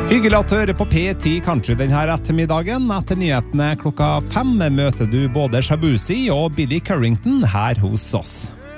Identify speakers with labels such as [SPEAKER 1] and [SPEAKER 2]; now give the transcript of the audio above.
[SPEAKER 1] Hyggelig at du hører på P10 Country denne ettermiddagen. Etter nyhetene klokka 5 møter du både Shabuzi og Billy Currington her hos oss.